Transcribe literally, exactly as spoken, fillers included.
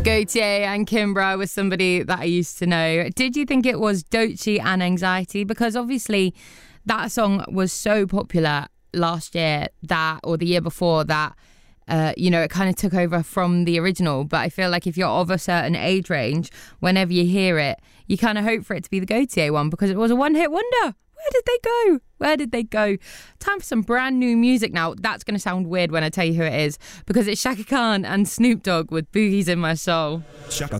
Gaultier and Kimbra was somebody that I used to know. Did you think it was Doechii and Anxiety? Because obviously that song was so popular last year that, or the year before that, uh, you know, it kind of took over from the original. But I feel like if you're of a certain age range, whenever you hear it, you kind of hope for it to be the Gaultier one because it was a one-hit wonder. Where did they go? Where did they go? Time for some brand new music now. That's going to sound weird when I tell you who it is because it's Chaka Khan and Snoop Dogg with Boogies in My Soul. Chaka